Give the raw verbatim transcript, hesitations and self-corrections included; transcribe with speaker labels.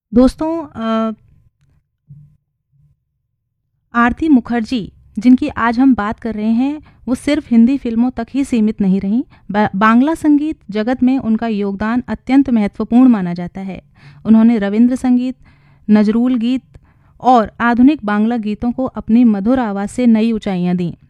Speaker 1: दोस्तों, अ, आरती मुखर्जी जिनकी आज हम बात कर रहे हैं, वो सिर्फ हिंदी फिल्मों तक ही सीमित नहीं रहीं। बा, बांग्ला संगीत जगत में उनका योगदान अत्यंत महत्वपूर्ण माना जाता है। उन्होंने रविंद्र संगीत, नजरूल गीत और आधुनिक बांग्ला गीतों को अपनी मधुर आवाज़ से नई ऊंचाइयां दी।